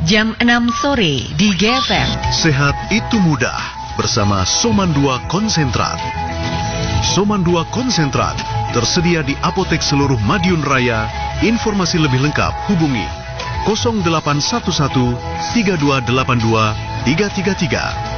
jam 6 sore di GFM. Sehat itu mudah bersama Soman 2 Konsentrat. Soman 2 Konsentrat tersedia di apotek seluruh Madiun Raya. Informasi lebih lengkap hubungi 0811 3282 333.